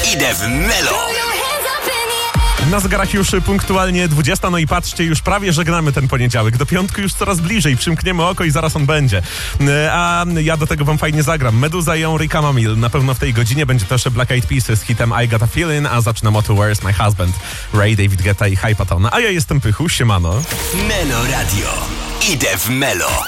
Idę w Melo. Na zegarach już punktualnie 20, no i patrzcie, już prawie żegnamy ten poniedziałek. Do piątku już coraz bliżej, przymkniemy oko i zaraz on będzie. A ja do tego wam fajnie zagram. Meduza i Henri Camamil. Na pewno w tej godzinie będzie też Black Eyed Peas z hitem I Got a Feeling, a zaczynam od Where's My Husband, Ray, David Guetta i Hypaton. A ja jestem Pychu, siemano. Melo Radio. Idę w Melo.